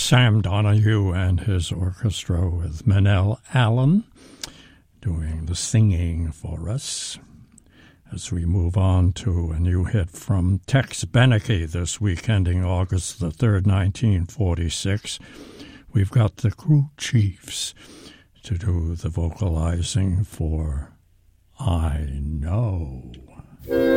Sam Donahue and his orchestra with Manel Allen doing the singing for us. As we move on to a new hit from Tex Beneke this week, ending August the 3rd, 1946, we've got the Crew Chiefs to do the vocalizing for I Know.